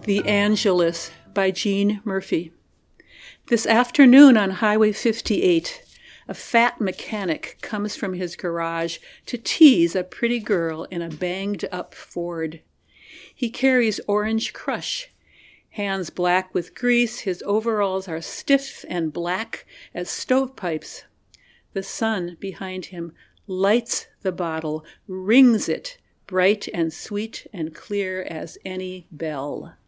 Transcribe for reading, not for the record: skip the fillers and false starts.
The Angelus by Gene Murphy. This afternoon on Highway 58, a fat mechanic comes from his garage to tease a pretty girl in a banged-up Ford. He carries Orange Crush. Hands black with grease, his overalls are stiff and black as stovepipes. The sun behind him lights the bottle, rings it, bright and sweet and clear as any bell.